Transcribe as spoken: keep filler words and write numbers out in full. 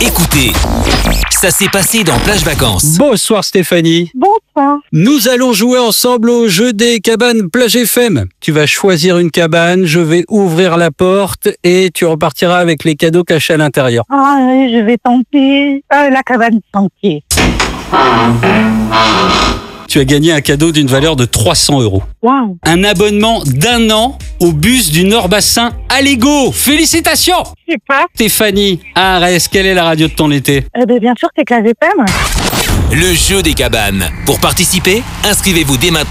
Écoutez, ça s'est passé dans Plage Vacances. Bonsoir Stéphanie. Bonsoir. Nous allons jouer ensemble au jeu des cabanes Plage F M. Tu vas choisir une cabane, je vais ouvrir la porte et tu repartiras avec les cadeaux cachés à l'intérieur. Ah, je vais tenter euh, la cabane Sentier. Tu as gagné un cadeau d'une valeur de trois cents euros. Waouh. Un abonnement d'un an au bus du Nord-Bassin Allego. Félicitations Super. Stéphanie, à Arès, quelle est la radio de ton été? Eh bien, bien sûr, c'est Plage F M. Le jeu des cabanes. Pour participer, inscrivez-vous dès maintenant